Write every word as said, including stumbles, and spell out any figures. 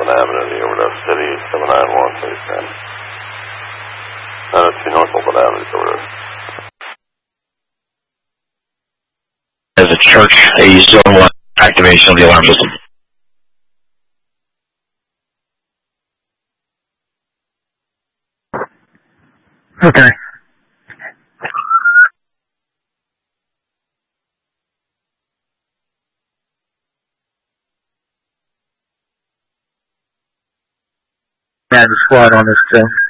seventh Avenue, the Overdose City, seven nine one, please, ten. nine oh two North Oakland Avenue, Overdose. As a church, a zone one activation of the alarm system. Okay. Yeah, the squad on this too.